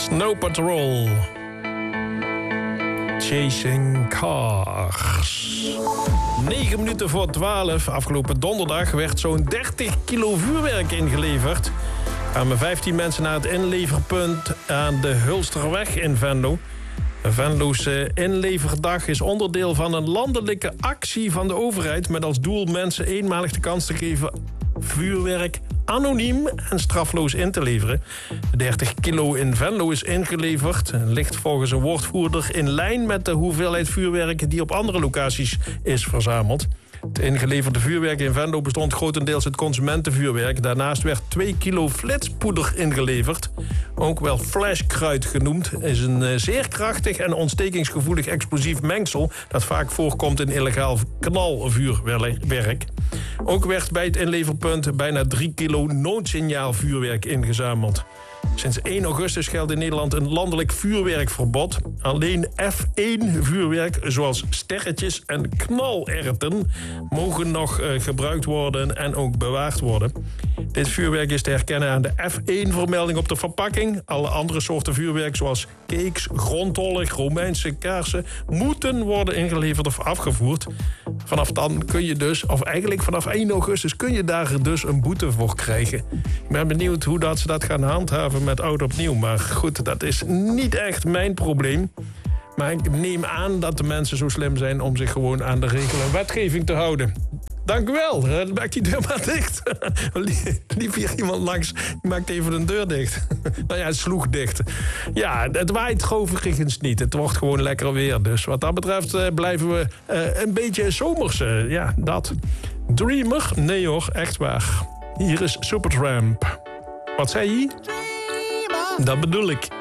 Snow Patrol. Chasing Cars. 9 minuten voor 12. Afgelopen donderdag werd zo'n 30 kilo vuurwerk ingeleverd. Kwamen 15 mensen naar het inleverpunt aan de Hulsterweg in Venlo. Venlo's inleverdag is onderdeel van een landelijke actie van de overheid... met als doel mensen eenmalig de kans te geven vuurwerk anoniem en strafloos in te leveren. 30 kilo in Venlo is ingeleverd. Ligt volgens een woordvoerder in lijn met de hoeveelheid vuurwerk die op andere locaties is verzameld. Het ingeleverde vuurwerk in Venlo bestond grotendeels uit consumentenvuurwerk. Daarnaast werd 2 kilo flitspoeder ingeleverd. Ook wel flashkruid genoemd. Is een zeer krachtig en ontstekingsgevoelig explosief mengsel dat vaak voorkomt in illegaal knalvuurwerk. Ook werd bij het inleverpunt bijna 3 kilo noodsignaalvuurwerk ingezameld. Sinds 1 augustus geldt in Nederland een landelijk vuurwerkverbod. Alleen F1-vuurwerk, zoals sterretjes en knalerwten, mogen nog gebruikt worden en ook bewaard worden. Dit vuurwerk is te herkennen aan de F1-vermelding op de verpakking. Alle andere soorten vuurwerk, zoals cakes, grondtollig, Romeinse kaarsen, moeten worden ingeleverd of afgevoerd. Vanaf dan kun je dus, of eigenlijk vanaf 1 augustus... kun je daar dus een boete voor krijgen. Ik ben benieuwd hoe dat ze dat gaan handhaven met oud opnieuw. Maar goed, dat is niet echt mijn probleem. Maar ik neem aan dat de mensen zo slim zijn om zich gewoon aan de regelen en wetgeving te houden. Dank u wel. Dan maakt die deur maar dicht. Liep hier iemand langs, die maakt even een deur dicht. Nou ja, het sloeg dicht. Ja, het waait overigens niet. Het wordt gewoon lekker weer. Dus wat dat betreft blijven we een beetje zomers. Ja, dat. Dreamer? Nee hoor, echt waar. Hier is Supertramp. Wat zei je? Dat bedoel ik.